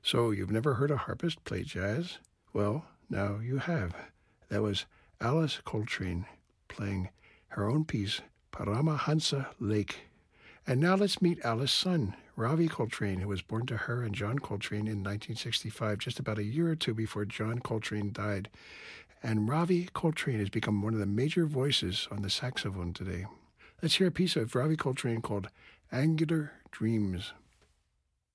So you've never heard a harpist play jazz? Well, now you have. That was Alice Coltrane playing her own piece, Paramahansa Lake. And now let's meet Alice's son, Ravi Coltrane, who was born to her and John Coltrane in 1965, just about a year or two before John Coltrane died. And Ravi Coltrane has become one of the major voices on the saxophone today. Let's hear a piece of Ravi Coltrane called Angular Dreams.